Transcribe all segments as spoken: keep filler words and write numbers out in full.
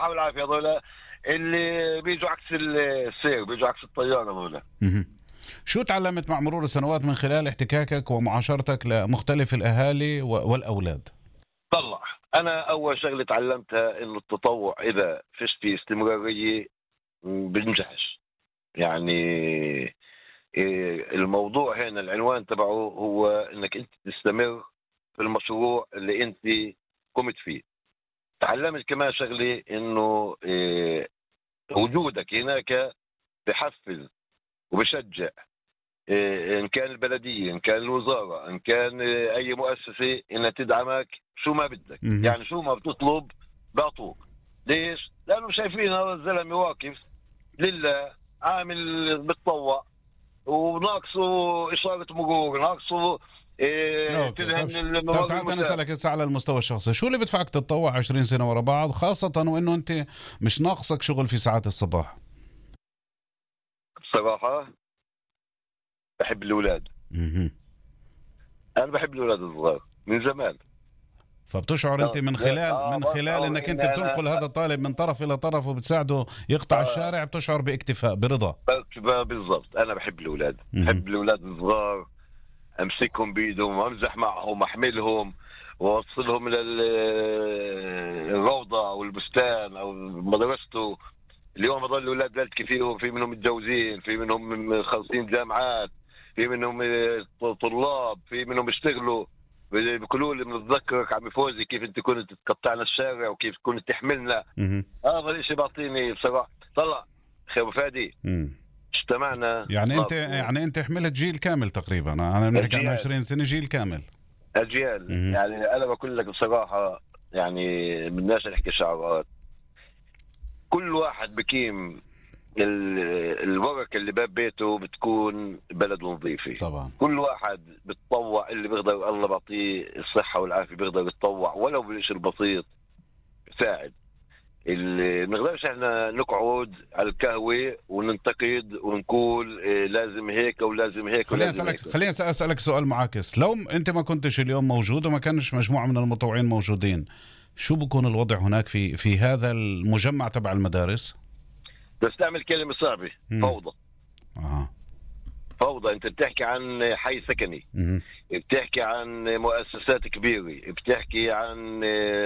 بالصحة والعافية هذول اللي بيجوا عكس السير، بيجوا عكس الطيارة هذول. شو تعلمت مع مرور السنوات من خلال احتكاكك ومعاشرتك لمختلف الأهالي والأولاد؟ طلع أنا أول شغلة تعلمتها إنه التطوع إذا فيش فيه استمرارية بنجحش. يعني الموضوع هنا العنوان تبعه هو إنك أنت تستمر في المشروع اللي أنت قمت فيه. تعلمت كمان شغلة إنه وجودك هناك بحفز وبشجع، إن كان البلدية، إن كان الوزارة، إن كان أي مؤسسة إنها تدعمك شو ما بدك. يعني شو ما بتطلب بأعطوك. ليش؟ لأنه شايفين هذا الزلمة واقف لله عامل بتطوع وناقصه إشارة مرور، ناقصه إيه تدهن. طب تعال أنا أسألك هسه على المستوى الشخصي، شو اللي بدفعك تتطوع عشرين سنة ورا بعض، خاصة وإنه أنت مش ناقصك شغل في ساعات الصباح؟ بصراحة بحب الأولاد. أنا بحب الأولاد الصغار من زمان. فبتشعر أنت من خلال من خلال إنك أنت بتنقل هذا الطالب من طرف إلى طرف وبتساعده يقطع آه الشارع، بتشعر باكتفاء برضا. بالضبط. أنا بحب الأولاد، بحب الأولاد الصغار، أمسكهم بيدهم وأمزح معهم، أحملهم وأوصلهم إلى الروضة أو البستان أو مدرسته. اليوم هذول الأولاد لا تكفيهم، في منهم متجوزين، في منهم خالصين جامعات، في منهم طلاب، في منهم بيشتغلوا. بيقولوا لي بنتذكرك عمي فوزي كيف انت كنت تقطعنا الشارع وكيف كنت تحملنا. هذا الشيء بعطيني بصراحه. طلع اخي ابو فادي اجتمعنا. يعني انت يعني انت حملت جيل كامل تقريبا. انا بنحكي عن عشرين سنة، جيل كامل، اجيال. مم. يعني انا بقول لك بصراحه، يعني بدناش نحكي شعارات. كل واحد بكيم الورقة اللي باب بيته بتكون بلد نظيفة طبعا. كل واحد بتطوع اللي بيقدر، الله بعطيه الصحة والعافية، بيقدر يتطوع ولو بالشيء البسيط يساعد. اللي بنقدرش احنا نقعد على القهوة وننتقد ونقول إيه لازم هيك ولازم هيك. خليني اسالك خليني اسالك سؤال معاكس. لو انت ما كنتش اليوم موجود وما كانش مجموعة من المتطوعين موجودين، شو بكون الوضع هناك في في هذا المجمع تبع المدارس؟ تستعمل كلمة صعبة، فوضى. آه. فوضى. انت بتحكي عن حي سكني، مم. بتحكي عن مؤسسات كبيرة، بتحكي عن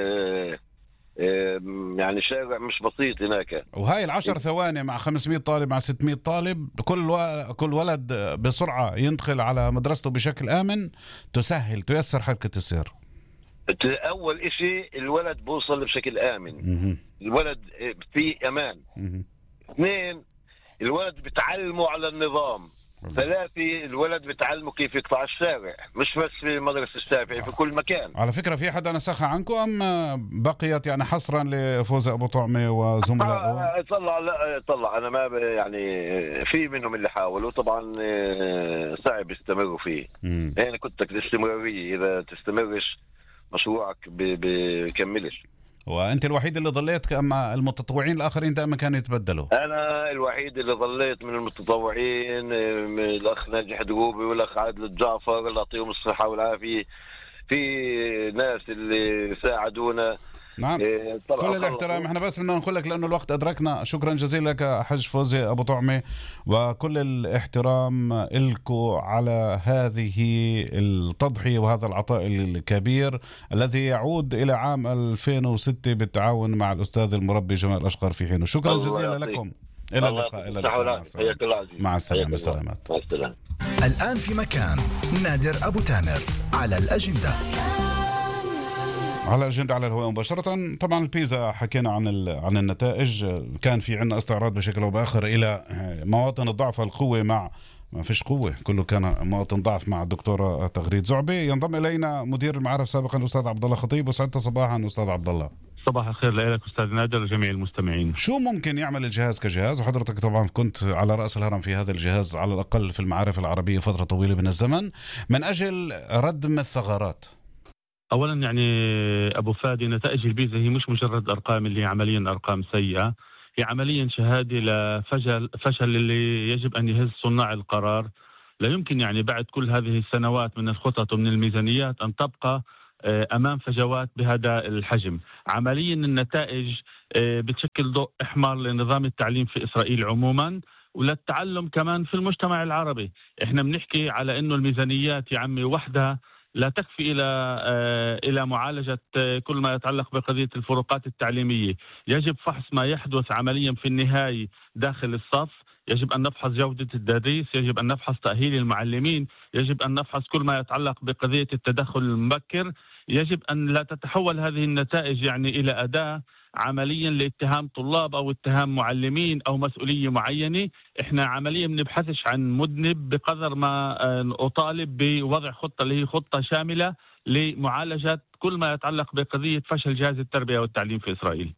يعني شارع مش بسيط هناك. وهاي العشر ثواني مع خمسمية طالب مع ستمية طالب، كل و... كل ولد بسرعة ينتقل على مدرسته بشكل آمن، تسهل تيسر حركة السير. أول إشي الولد بوصل بشكل آمن. مم. الولد في أمان. مم. اثنين، الولد بتعلمه على النظام. ثلاثة، الولد بتعلمه كيف يقطع الشارع، مش بس في مدرسة الشافعي، في كل مكان. على فكرة في حدا نسخها عنكم أم بقيت يعني حصرا لفوزي أبو طعمة وزملائه؟ طلع لا طلع أنا ما يعني في منهم اللي حاولوا طبعا صعب يستمروا فيه. يعني كنت الاستمرارية، إذا تستمرش مشروعك بكملش. وأنت الوحيد اللي ضليت، أما المتطوعين الآخرين دائما كانوا يتبدلوا؟ أنا الوحيد اللي ضليت من المتطوعين، من الأخ ناجح دروبي والأخ عادل الجعفر، الله يعطيهم الصحة والعافية. في ناس اللي ساعدونا. نعم. إيه كل الاحترام. احنا بس بدنا نقول لك لانه الوقت ادركنا. شكرا جزيلا لك حج فوزي ابو طعمه، وكل الاحترام لكم على هذه التضحيه وهذا العطاء الكبير الذي يعود الى عام ألفين وستة بالتعاون مع الاستاذ المربي جمال اشقر في حينه. شكرا جزيلا لكم. الى اللقاء. الى اللقاء. مع السلامه. سلامات. مع السلامه. الان في مكان نادر ابو تامر على الاجنده. على الأجندة على الهواء مباشرة. طبعا البيزا حكينا عن عن النتائج. كان في عنا استعراض بشكل أو بآخر إلى مواطن الضعف والقوة، مع ما فيش قوة، كله كان مواطن ضعف مع الدكتورة تغريد زعبي. ينضم إلينا مدير المعارف سابقا الأستاذ عبد الله خطيب. وسعدت صباحا أستاذ عبد الله. صباح الخير لك أستاذ نادر وجميع المستمعين. شو ممكن يعمل الجهاز كجهاز، وحضرتك طبعا كنت على رأس الهرم في هذا الجهاز على الأقل في المعارف العربية فترة طويلة من الزمن، من أجل ردم الثغرات؟ اولا يعني ابو فادي، نتائج البيزا هي مش مجرد ارقام اللي هي عمليا ارقام سيئه، هي عمليا شهاده لفشل فشل اللي يجب ان يهز صناع القرار. لا يمكن يعني بعد كل هذه السنوات من الخطط ومن الميزانيات ان تبقى امام فجوات بهذا الحجم. عمليا النتائج بتشكل ضوء احمر لنظام التعليم في اسرائيل عموما وللتعلم كمان في المجتمع العربي. احنا بنحكي على انه الميزانيات يا عمي وحدها لا تكفي الى الى معالجه كل ما يتعلق بقضيه الفروقات التعليميه. يجب فحص ما يحدث عمليا في النهايه داخل الصف، يجب ان نفحص جوده التدريس، يجب ان نفحص تاهيل المعلمين، يجب ان نفحص كل ما يتعلق بقضيه التدخل المبكر. يجب ان لا تتحول هذه النتائج يعني الى اداه عمليا لاتهام طلاب او اتهام معلمين او مسؤوليه معينه. احنا عمليا ما بنبحثش عن مذنب بقدر ما اطالب بوضع خطه اللي هي خطه شامله لمعالجه كل ما يتعلق بقضيه فشل جهاز التربيه والتعليم في اسرائيل.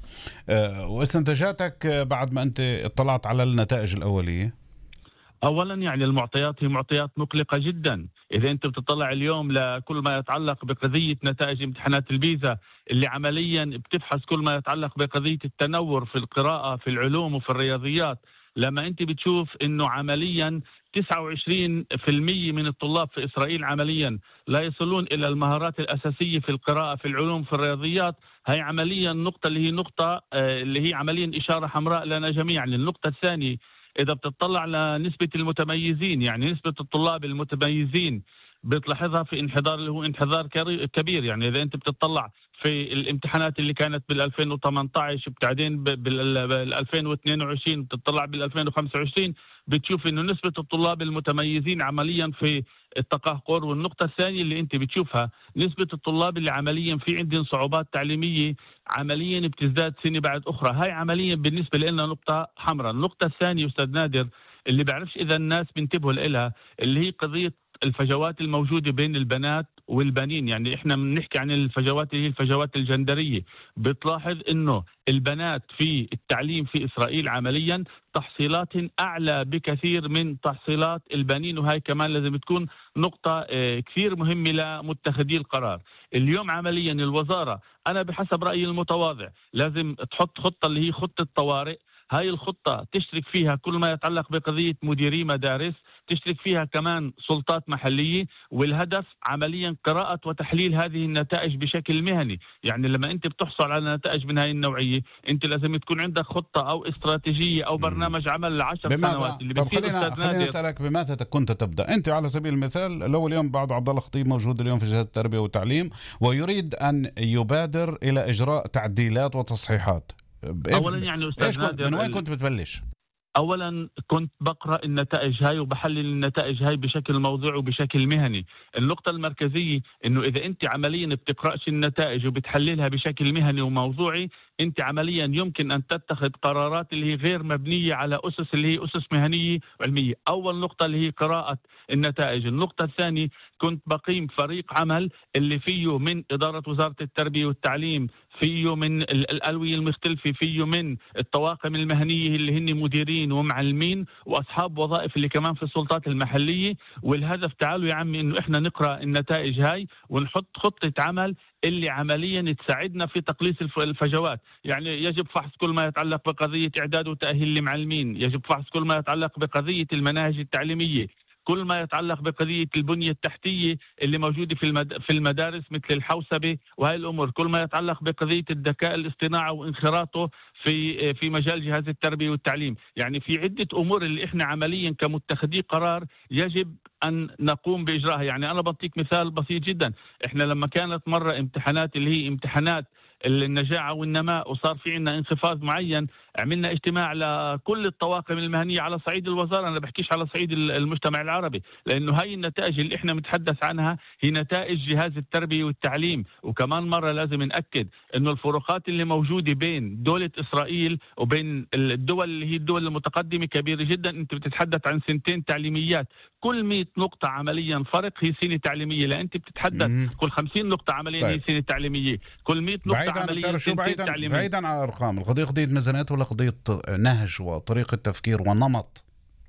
أه واستنتاجاتك بعد ما انت اطلعت على النتائج الاوليه؟ اولا يعني المعطيات هي معطيات مقلقه جدا. اذا انت بتطلع اليوم لكل ما يتعلق بقضيه نتائج امتحانات البيزا اللي عمليا بتفحص كل ما يتعلق بقضيه التنور في القراءه في العلوم وفي الرياضيات، لما انت بتشوف انه عمليا تسعة وعشرين بالمئة من الطلاب في اسرائيل عمليا لا يصلون الى المهارات الاساسيه في القراءه في العلوم في الرياضيات، هي عمليا نقطه اللي هي نقطه اللي هي عمليا اشاره حمراء لنا جميعا. النقطه الثانيه إذا بتطلع لنسبة المتميزين، يعني نسبة الطلاب المتميزين بتلاحظها في انحدار اللي هو انحدار كبير. يعني إذا أنت بتطلع في الامتحانات اللي كانت بال ألفين وثمانية عشر بعدين بال ألفين واثنين وعشرين بتطلع بال ألفين وخمسة وعشرين بتشوف إنه نسبة الطلاب المتميزين عمليا في التقهقر. والنقطة الثانية اللي أنت بتشوفها نسبة الطلاب اللي عمليا في عندهم صعوبات تعليمية عمليا بتزداد سنة بعد أخرى. هاي عمليا بالنسبة لنا نقطة حمراء. النقطة الثانية أستاذ نادر اللي بعرفش إذا الناس بينتبهوا لها اللي هي قضية الفجوات الموجودة بين البنات والبنين. يعني احنا بنحكي عن الفجوات اللي هي الفجوات الجندرية. بتلاحظ انه البنات في التعليم في اسرائيل عمليا تحصيلاتهم اعلى بكثير من تحصيلات البنين، وهي كمان لازم تكون نقطة كثير مهمة لمتخذي القرار. اليوم عمليا الوزارة انا بحسب رأيي المتواضع لازم تحط خطة اللي هي خطة طوارئ. هاي الخطة تشترك فيها كل ما يتعلق بقضية مديري مدارس، تشترك فيها كمان سلطات محلية، والهدف عمليا قراءة وتحليل هذه النتائج بشكل مهني. يعني لما أنت بتحصل على نتائج من هاي النوعية أنت لازم تكون عندك خطة أو استراتيجية أو برنامج عمل لعشر سنوات. اللي طب خلينا, خلينا أسألك بماذا كنت تبدأ أنت؟ على سبيل المثال لو اليوم بعد عبد الله خطيب موجود اليوم في جهاز التربية والتعليم ويريد أن يبادر إلى إجراء تعديلات وتصحيحات، أولا يعني أستاذ نادر من وين كنت بتبلش؟ اولا كنت بقرا النتائج هاي وبحلل النتائج هاي بشكل موضوعي وبشكل مهني. النقطه المركزيه انه اذا انت عمليا بتقراش النتائج وبتحللها بشكل مهني وموضوعي انت عمليا يمكن ان تتخذ قرارات اللي هي غير مبنيه على اسس اللي هي اسس مهنيه وعلميه. اول نقطه اللي هي قراءه النتائج. النقطه الثانيه كنت بقيم فريق عمل اللي فيه من اداره وزاره التربيه والتعليم، فيه من الالويه المختلفه، فيه من الطواقم المهنيه اللي هن مديرين ومعلمين واصحاب وظائف اللي كمان في السلطات المحليه. والهدف تعالوا يا عمي انه احنا نقرا النتائج هاي ونحط خطه عمل اللي عمليا تساعدنا في تقليص الفجوات. يعني يجب فحص كل ما يتعلق بقضيه اعداد وتاهيل المعلمين، يجب فحص كل ما يتعلق بقضيه المناهج التعليميه، كل ما يتعلق بقضية البنية التحتية اللي موجودة في في المدارس مثل الحوسبة وهي الأمور، كل ما يتعلق بقضية الذكاء الاصطناعي وانخراطه في في مجال جهاز التربية والتعليم. يعني في عدة أمور اللي إحنا عمليا كمتخذي قرار يجب أن نقوم بإجراءها. يعني أنا بعطيك مثال بسيط جدا. إحنا لما كانت مرة امتحانات اللي هي امتحانات النجاعة والنماء وصار في عندنا انخفاض معين، عملنا اجتماع لكل الطواقم المهنية على صعيد الوزارة، أنا بحكيش على صعيد المجتمع العربي، لأنه هاي النتائج اللي إحنا متحدث عنها هي نتائج جهاز التربية والتعليم. وكمان مرة لازم نأكد أنه الفروقات اللي موجودة بين دولة إسرائيل وبين الدول اللي هي الدول المتقدمة كبيرة جدا. أنت بتتحدث عن سنتين تعليميات، كل مئة نقطة عمليا فرق هي سنة تعليمية. لا أنت بتتحدث كل خمسين نقطة عمليا طيب. هي سنة تعليمية، كل مئة نقطة عمليا سنتين بعيدا تعليمية. بعيدا عن الأرقام، القضية قضية ميزانيات ولا قضية نهج وطريقة تفكير ونمط؟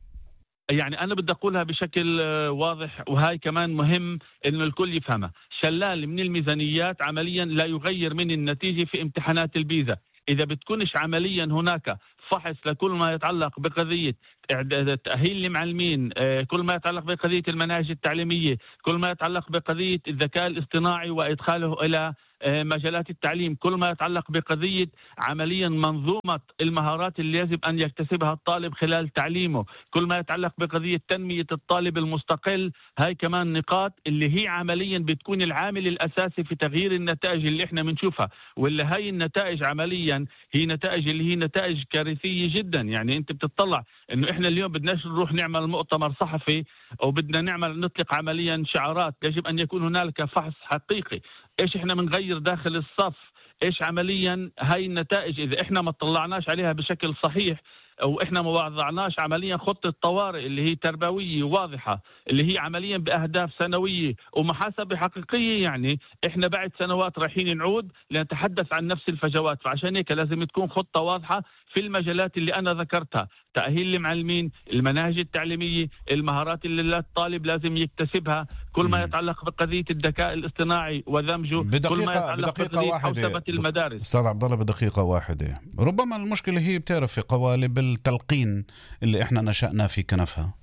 يعني أنا بدي أقولها بشكل واضح وهاي كمان مهم إنه الكل يفهمها. شلال من الميزانيات عمليا لا يغير من النتيجة في امتحانات البيزا. إذا بتكونش عمليا هناك فحص لكل ما يتعلق بقضية تأهيل المعلمين، كل ما يتعلق بقضية المناهج التعليمية، كل ما يتعلق بقضية الذكاء الاصطناعي وإدخاله إلى مجالات التعليم، كل ما يتعلق بقضية عمليا منظومة المهارات اللي يجب أن يكتسبها الطالب خلال تعليمه، كل ما يتعلق بقضية تنمية الطالب المستقل. هاي كمان نقاط اللي هي عمليا بتكون العامل الأساسي في تغيير النتائج اللي احنا بنشوفها، واللي هاي النتائج عمليا هي نتائج اللي هي نتائج كارثية جدا. يعني انت بتطلع انه احنا اليوم بدناش نروح نعمل مؤتمر صحفي او بدنا نعمل نطلق عمليا شعارات، يجب ان يكون هنالك فحص حقيقي. ايش احنا بنغير داخل الصف؟ ايش عمليا هاي النتائج اذا احنا ما طلعناش عليها بشكل صحيح، او احنا ما وضعناش عمليا خطة طوارئ اللي هي تربوية واضحة، اللي هي عمليا باهداف سنوية ومحاسبة حقيقية. يعني احنا بعد سنوات رايحين نعود لنتحدث عن نفس الفجوات، فعشان هيك لازم تكون خطة واضحة في المجالات اللي انا ذكرتها: تأهيل المعلمين، المناهج التعليمية، المهارات اللي الطالب لازم يكتسبها، كل ما يتعلق بقضية الذكاء الاصطناعي ودمجه، بدقيقة كل ما يتعلق بدقيقة واحدة المدارس. أستاذ عبد الله بدقيقة واحدة، ربما المشكلة هي بتعرف في قوالب التلقين اللي احنا نشأنا في كنفها.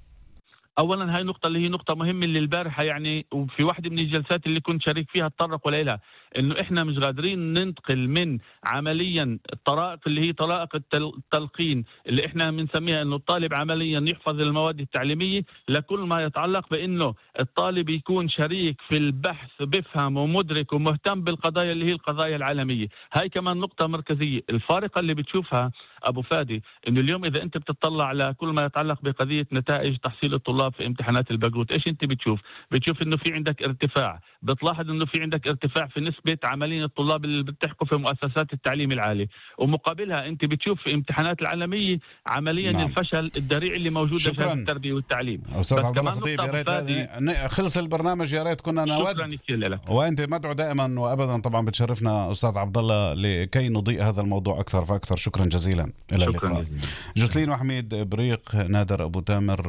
اولا هاي نقطة اللي هي نقطة مهمة اللي البارحة يعني وفي واحدة من الجلسات اللي كنت شريك فيها تطرقوا لها، انه احنا مش قادرين ننتقل من عمليا الطرائق اللي هي طرائق التلقين اللي احنا بنسميها انه الطالب عمليا يحفظ المواد التعليمية، لكل ما يتعلق بانه الطالب يكون شريك في البحث، بفهم ومدرك ومهتم بالقضايا اللي هي القضايا العالمية. هاي كمان نقطة مركزية. الفارقة اللي بتشوفها ابو فادي انه اليوم اذا انت بتطلع على كل ما يتعلق بقضية نتائج تحصيل الطلاب في امتحانات البقروت، ايش انت بتشوف؟ بتشوف انه في عندك ارتفاع، بتلاحظ انه في عندك ارتفاع في نسبة عمليا الطلاب اللي بتحكوا في مؤسسات التعليم العالي، ومقابلها انت بتشوف في امتحانات العالمية عمليا نعم. الفشل الذريع اللي موجود في التربية والتعليم. استاذ عبد الله الخطيب، يا ريت خلص البرنامج، يا ريت كنا نود. شكرا كثير لك، وانت مدعو دائما وابدا طبعا، بتشرفنا استاذ عبد الله لكي نضيء هذا الموضوع اكثر فاكثر. شكرا جزيلا، الى اللقاء. جسلين وحميد بريق، نادر ابو تامر،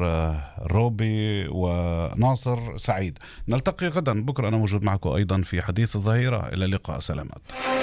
روبي وناصر سعيد. نلتقي غدا بكره، انا موجود معكم ايضا في حديث الظهيرة. الى اللقاء، سلامات.